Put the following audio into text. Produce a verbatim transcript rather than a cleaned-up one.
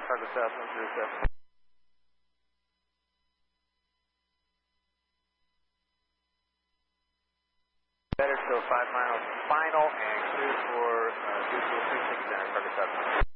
Cargo South one zero seven. Better, still five miles final and clear for uh, two four three six center, Cargo South.